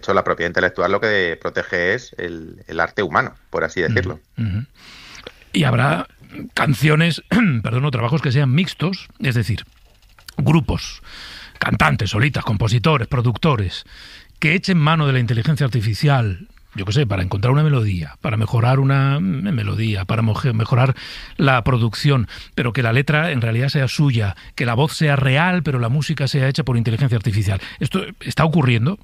hecho, la propiedad intelectual lo que protege es el arte humano, por así decirlo. Y habrá canciones, o trabajos que sean mixtos, es decir, grupos, cantantes, solistas, compositores, productores, que echen mano de la inteligencia artificial, yo qué sé, para encontrar una melodía, para mejorar una melodía, para mejorar la producción, pero que la letra en realidad sea suya, que la voz sea real, pero la música sea hecha por inteligencia artificial. ¿Esto está ocurriendo?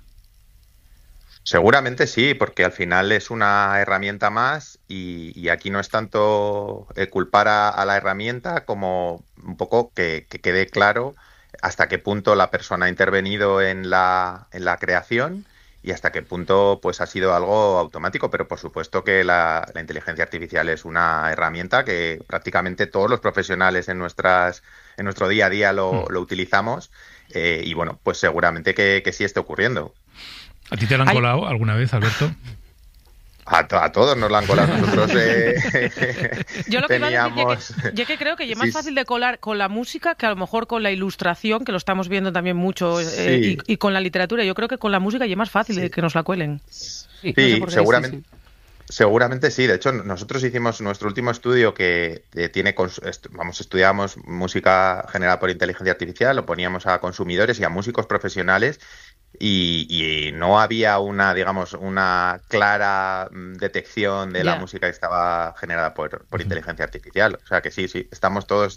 Seguramente sí, porque al final es una herramienta más y aquí no es tanto culpar a la herramienta como un poco que quede claro hasta qué punto la persona ha intervenido en la creación y hasta qué punto pues ha sido algo automático, pero por supuesto que la inteligencia artificial es una herramienta que prácticamente todos los profesionales en nuestro día a día lo utilizamos y bueno, pues seguramente que sí esté ocurriendo. ¿A ti te la han colado alguna vez, Alberto? A todos nos la han colado. Nosotros yo lo que teníamos... yo que creo que es más fácil de colar con la música que a lo mejor con la ilustración, que lo estamos viendo también mucho, y con la literatura. Yo creo que con la música es más fácil de que nos la cuelen. Sí, no sé seguramente. Seguramente sí. De hecho, nosotros hicimos nuestro último estudio que estudiábamos música generada por inteligencia artificial, lo poníamos a consumidores y a músicos profesionales y no había una clara detección de la música que estaba generada por inteligencia artificial. O sea que sí, estamos todos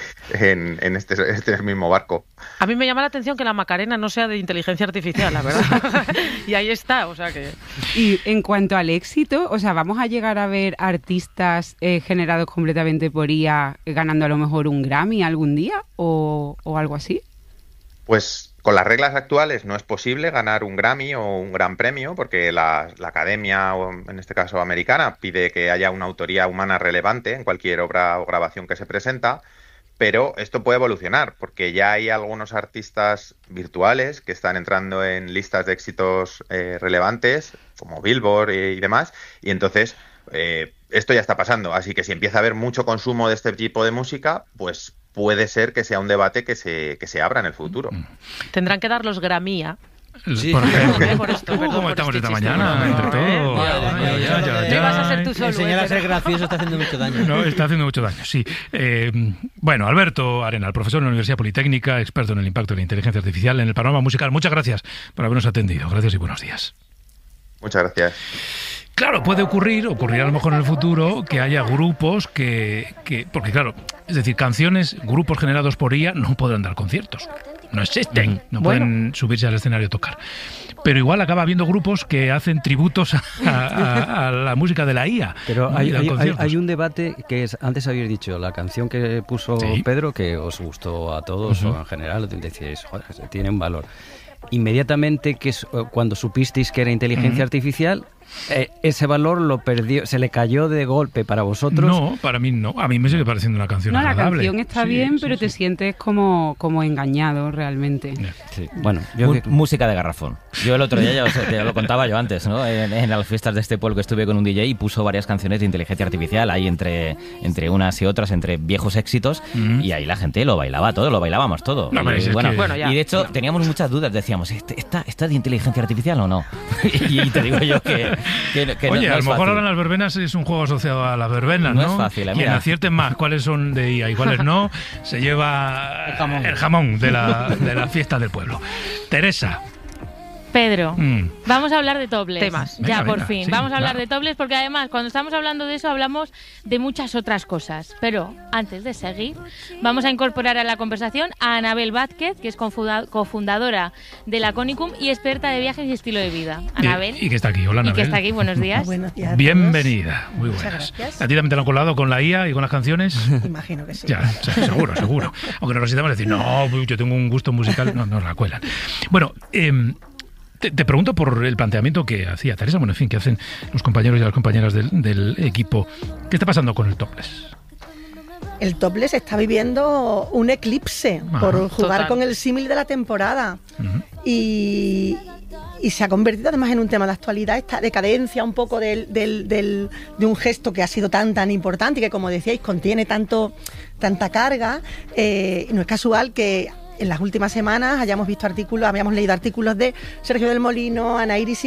en este mismo barco. A mí me llama la atención que la Macarena no sea de inteligencia artificial, la verdad. Y ahí está, o sea que... Y en cuanto al éxito, o sea, ¿vamos a llegar a ver artistas generados completamente por IA ganando a lo mejor un Grammy algún día o algo así? Pues con las reglas actuales no es posible ganar un Grammy o un gran premio porque la academia, o en este caso americana, pide que haya una autoría humana relevante en cualquier obra o grabación que se presenta, pero esto puede evolucionar porque ya hay algunos artistas virtuales que están entrando en listas de éxitos relevantes como Billboard y demás, y entonces esto ya está pasando, así que si empieza a haber mucho consumo de este tipo de música, pues puede ser que sea un debate que se abra en el futuro. Tendrán que dar los Grammy. Sí. Por ejemplo, ¿cómo estamos esta mañana? Entre todos. Ya vas a ser tú solo. Enseñar a ser gracioso está haciendo mucho daño. No, está haciendo mucho daño, sí. Bueno, Alberto Arenal, profesor en la Universidad Politécnica, experto en el impacto de la inteligencia artificial en el panorama musical. Muchas gracias por habernos atendido. Gracias y buenos días. Muchas gracias. Claro, puede ocurrir a lo mejor en el futuro, que haya grupos porque claro, es decir, grupos generados por IA no podrán dar conciertos. No existen, no pueden subirse al escenario a tocar. Pero igual acaba habiendo grupos que hacen tributos a la música de la IA. Pero hay un debate que es, antes habéis dicho, la canción que puso Pedro, que os gustó a todos o en general, decíais, joder, tiene un valor. Inmediatamente, cuando supisteis que era inteligencia artificial, ese valor lo perdió, se le cayó de golpe para vosotros. No, para mí no. A mí me sigue pareciendo una canción agradable. La canción está bien, pero te sientes como engañado realmente. Sí. Bueno, música de garrafón. Yo el otro día ya lo contaba yo antes, ¿no? En las fiestas de este pueblo que estuve con un DJ y puso varias canciones de inteligencia artificial ahí entre unas y otras, entre viejos éxitos, y ahí la gente lo bailaba todo, lo bailábamos todo. No, y de hecho teníamos muchas dudas, decíamos, ¿está de inteligencia artificial o no? Y te digo yo que oye, no a lo mejor fácil. ahora en las verbenas es un juego asociado a las verbenas, ¿no? No es fácil, Quien acierte más cuáles son de IA y cuáles no, se lleva el jamón de la fiesta del pueblo. Teresa. Pedro, vamos a hablar de topless. Temas. Ya, Venga, por fin. sí, Vamos a hablar de topless porque además cuando estamos hablando de eso hablamos de muchas otras cosas. Pero antes de seguir, vamos a incorporar a la conversación a Anabel Vázquez, que es cofundadora de Laconicum y experta de viajes y estilo de vida. Anabel. Y que está aquí. Hola, Anabel. Y que está aquí. Buenos días. Buenos días. Bienvenida. Muy buenas. Muchas gracias. ¿A ti también te lo han colado con la IA y con las canciones? Imagino que sí. Ya, seguro. Aunque no necesitamos decir, no, yo tengo un gusto musical, no nos la cuelan. Bueno, te pregunto por el planteamiento que hacía Teresa, bueno, en fin, que hacen los compañeros y las compañeras del equipo. ¿Qué está pasando con el topless? El topless está viviendo un eclipse por jugar con el símil de la temporada. Y se ha convertido además en un tema de actualidad, esta decadencia un poco de un gesto que ha sido tan importante y que, como decíais, contiene tanta carga. No es casual que en las últimas semanas habíamos leído artículos de Sergio del Molino, Ana Iris